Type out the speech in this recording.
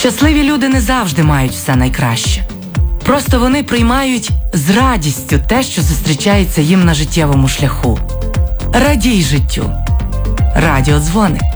Щасливі люди не завжди мають все найкраще. Просто вони приймають з радістю те, що зустрічається їм на життєвому шляху. Радій життю. Радіодзвоник.